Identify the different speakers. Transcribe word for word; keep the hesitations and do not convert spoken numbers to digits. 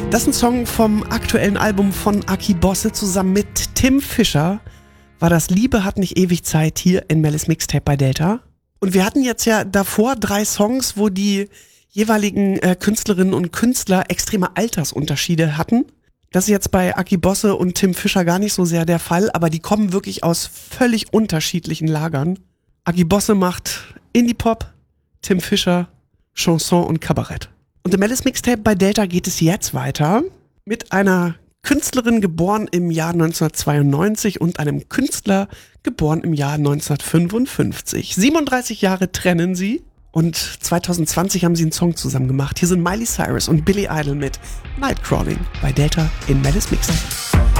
Speaker 1: Das ist ein Song vom aktuellen Album von Aki Bosse zusammen mit Tim Fischer. War das Liebe hat nicht ewig Zeit hier in Mellis Mixtape bei Delta. Und wir hatten jetzt ja davor drei Songs, wo die jeweiligen äh, Künstlerinnen und Künstler extreme Altersunterschiede hatten. Das ist jetzt bei Aki Bosse und Tim Fischer gar nicht so sehr der Fall, aber die kommen wirklich aus völlig unterschiedlichen Lagern. Aki Bosse macht Indie-Pop, Tim Fischer Chanson und Kabarett. Und im Mellis Mixtape bei Delta geht es jetzt weiter mit einer Künstlerin geboren im Jahr neunzehnhundertzweiundneunzig und einem Künstler geboren im Jahr neunzehnhundertfünfundfünfzig. siebenunddreißig Jahre trennen sie und zwanzig zwanzig haben sie einen Song zusammen gemacht. Hier sind Miley Cyrus und Billy Idol mit Nightcrawling bei Delta in Mellis Mixtape.